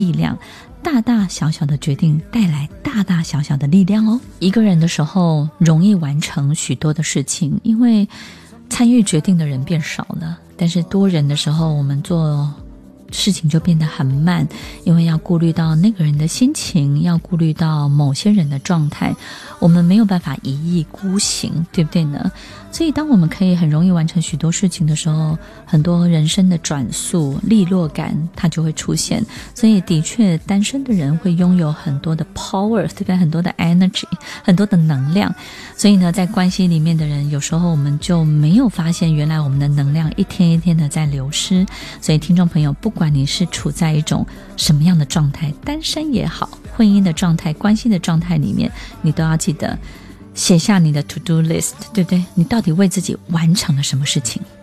力量，大大小小的决定带来大大小小的力量哦。一个人的时候容易完成许多的事情，因为参与决定的人变少了，但是多人的时候我们做事情就变得很慢，因为要顾虑到那个人的心情，要顾虑到某些人的状态，我们没有办法一意孤行，对不对呢？所以当我们可以很容易完成许多事情的时候，很多人生的转速利落感它就会出现。所以的确单身的人会拥有很多的 power， 对不对？很多的 energy， 很多的能量。所以呢，在关系里面的人有时候我们就没有发现原来我们的能量一天一天的在流失。所以听众朋友，不管你是处在一种什么样的状态，单身也好，婚姻的状态，关系的状态里面，你都要记得写下你的 to do list， 对不对？你到底为自己完成了什么事情？